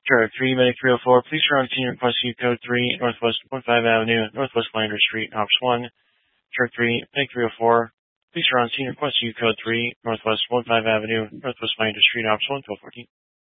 Sure, 3 Medic 304, please surround senior request U code 3, Northwest 15 Avenue, Northwest Lander Street, Ops 1. Sure, 3 Medic 304, please surround senior request U code 3, Northwest 15 Avenue, Northwest Lander Street, Ops 1, 1214.